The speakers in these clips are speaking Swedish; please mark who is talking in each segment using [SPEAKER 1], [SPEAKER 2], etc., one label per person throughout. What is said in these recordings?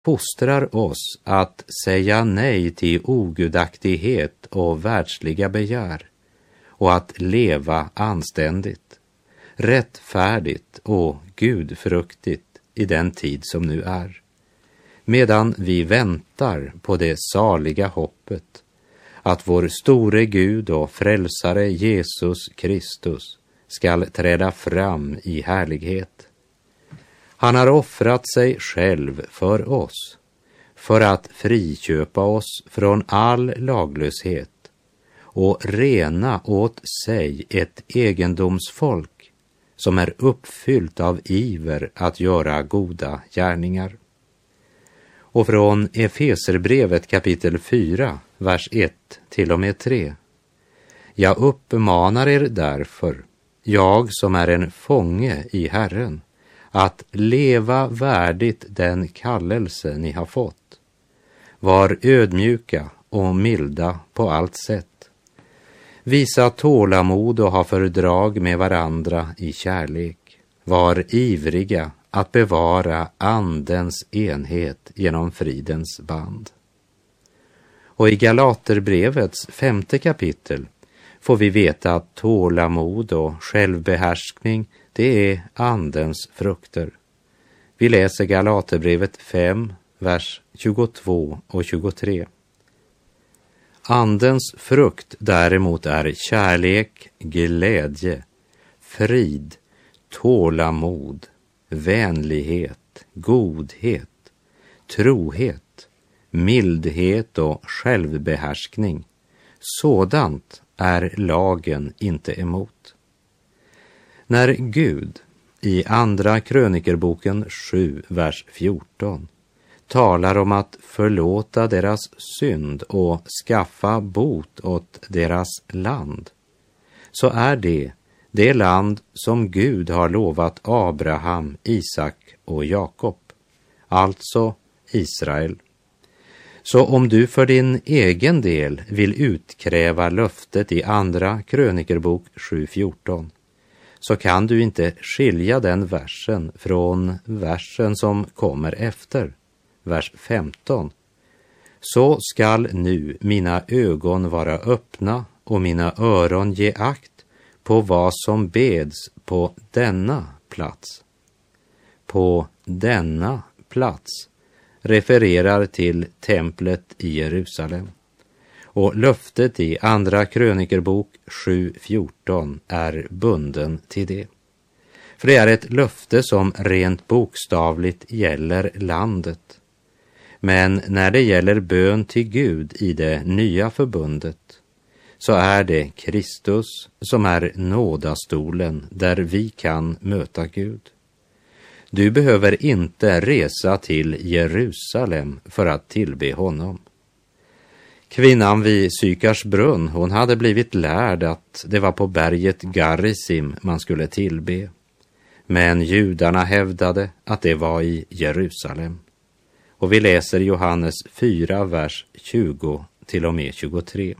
[SPEAKER 1] fostrar oss att säga nej till ogudaktighet och världsliga begär och att leva anständigt, rättfärdigt och gudfruktigt i den tid som nu är, medan vi väntar på det saliga hoppet att vår store Gud och frälsare Jesus Kristus skall träda fram i härlighet. Han har offrat sig själv för oss, för att friköpa oss från all laglöshet och rena åt sig ett egendomsfolk som är uppfyllt av iver att göra goda gärningar. Och från Efeserbrevet kapitel 4, vers 1 till och med 3. Jag uppmanar er därför, jag som är en fånge i Herren, att leva värdigt den kallelse ni har fått. Var ödmjuka och milda på allt sätt. Visa tålamod och ha fördrag med varandra i kärlek. Var ivriga att bevara andens enhet genom fridens band. Och i Galaterbrevets 5:e kapitel får vi veta att tålamod och självbehärskning, det är andens frukter. Vi läser Galaterbrevet 5, vers 22 och 23. Andens frukt däremot är kärlek, glädje, frid, tålamod, vänlighet, godhet, trohet, mildhet och självbehärskning. Sådant är lagen inte emot. När Gud i andra krönikerboken 7, vers 14 talar om att förlåta deras synd och skaffa bot åt deras land, så är det land som Gud har lovat Abraham, Isak och Jakob, alltså Israel. Så om du för din egen del vill utkräva löftet i andra krönikerbok 7:14, så kan du inte skilja den versen från versen som kommer efter, vers 15. Så skall nu mina ögon vara öppna och mina öron ge akt på vad som beds på denna plats. På denna plats refererar till templet i Jerusalem. Och löftet i andra krönikerbok 7:14 är bunden till det. För det är ett löfte som rent bokstavligt gäller landet. Men när det gäller bön till Gud i det nya förbundet, så är det Kristus som är nådastolen där vi kan möta Gud. Du behöver inte resa till Jerusalem för att tillbe honom. Kvinnan vid Sykars brunn, hon hade blivit lärd att det var på berget Garisim man skulle tillbe. Men judarna hävdade att det var i Jerusalem. Och vi läser Johannes 4, vers 20 till och med 23.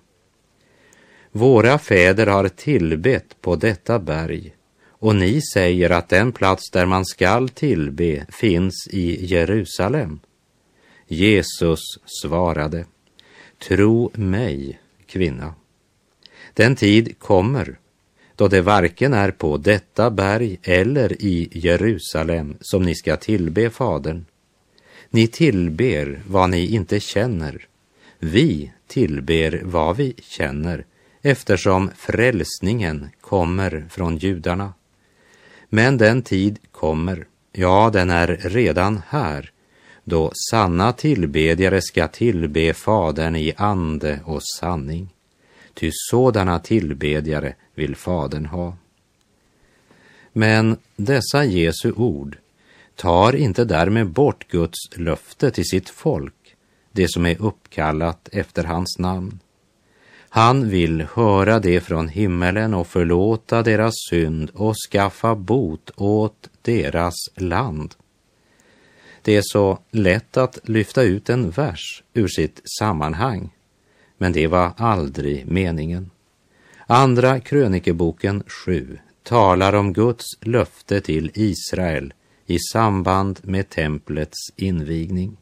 [SPEAKER 1] Våra fäder har tillbett på detta berg, och ni säger att den plats där man skall tillbe finns i Jerusalem. Jesus svarade: tro mig, kvinna. Den tid kommer då det varken är på detta berg eller i Jerusalem som ni ska tillbe Fadern. Ni tillber vad ni inte känner. Vi tillber vad vi känner, eftersom frälsningen kommer från judarna. Men den tid kommer, ja, den är redan här, då sanna tillbedjare ska tillbe Fadern i ande och sanning. Ty sådana tillbedjare vill Fadern ha. Men dessa Jesu ord tar inte därmed bort Guds löfte till sitt folk, det som är uppkallat efter hans namn. Han vill höra det från himmelen och förlåta deras synd och skaffa bot åt deras land. Det är så lätt att lyfta ut en vers ur sitt sammanhang, men det var aldrig meningen. Andra krönikeboken 7 talar om Guds löfte till Israel i samband med templets invigning.